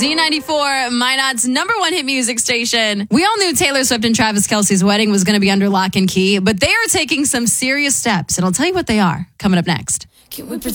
Z94, Minot's number one hit music station. We all knew Taylor Swift and Travis Kelce's wedding was going to be under lock and key, but they are taking some serious steps, and I'll tell you what they are coming up next.